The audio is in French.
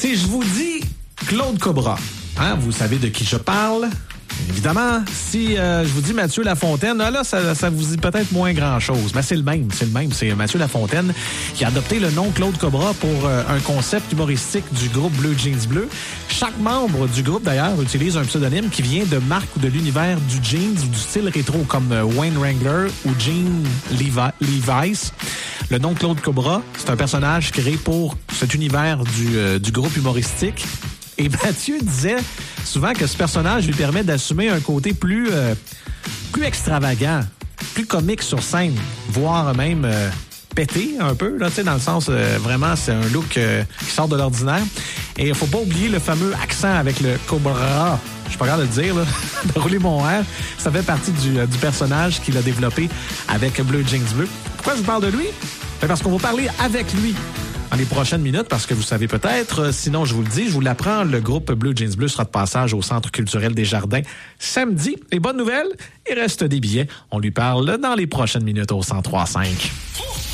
Si je vous dis Claude Cobra, hein, vous savez de qui je parle? Évidemment, si je vous dis Mathieu Lafontaine, là, ça vous dit peut-être moins grand-chose. Mais c'est le même. C'est Mathieu Lafontaine qui a adopté le nom Claude Cobra pour un concept humoristique du groupe Bleu Jeans Bleu. Chaque membre du groupe, d'ailleurs, utilise un pseudonyme qui vient de marques ou de l'univers du jeans ou du style rétro, comme Wayne Wrangler ou Jean Levi's. Le nom Claude Cobra, c'est un personnage créé pour cet univers du groupe humoristique. Et Mathieu disait souvent que ce personnage lui permet d'assumer un côté plus extravagant, plus comique sur scène, voire même pété un peu, là, dans le sens, vraiment, c'est un look qui sort de l'ordinaire. Et il faut pas oublier le fameux accent avec le Cobra. Je suis pas capable de le dire, là, de rouler mon R. Ça fait partie du personnage qu'il a développé avec Bleu Jeans Bleu. Pourquoi je vous parle de lui? Parce qu'on va parler avec lui dans les prochaines minutes, parce que vous savez peut-être, sinon je vous le dis, je vous l'apprends, le groupe Bleu Jeans Bleu sera de passage au Centre culturel des Jardins samedi. Les bonnes nouvelles, il reste des billets. On lui parle dans les prochaines minutes au 103.5.